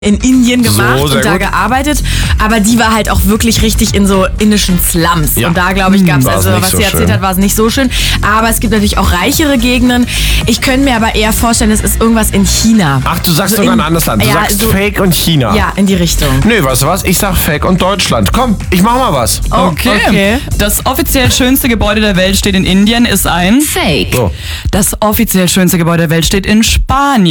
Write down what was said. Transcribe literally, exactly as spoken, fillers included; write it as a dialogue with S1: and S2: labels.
S1: in Indien gemacht
S2: So, sehr
S1: und da
S2: gut.
S1: gearbeitet, aber die war halt auch wirklich richtig in so indischen Slums
S2: Ja.
S1: und da glaube ich gab es,
S2: War es
S1: also
S2: nicht
S1: was
S2: so
S1: sie erzählt
S2: schön.
S1: hat, war es nicht so schön, aber es gibt natürlich auch reichere Gegenden. Ich könnte mir aber eher vorstellen, es ist irgendwas in China.
S2: Ach, du sagst
S1: So
S2: sogar
S1: in-
S2: ein anderes Land. Du
S1: ja,
S2: sagst
S1: so-
S2: Fake und China.
S1: Ja, in die Richtung.
S2: Nö, weißt du was? Ich sag Fake und Deutschland. Komm, ich mach mal was.
S1: Oh,
S3: Okay.
S1: okay.
S3: Das offiziell schönste Gebäude der Welt steht in Indien, ist ein
S4: Fake.
S2: So.
S3: Das offiziell schönste Gebäude der Welt steht in Spanien.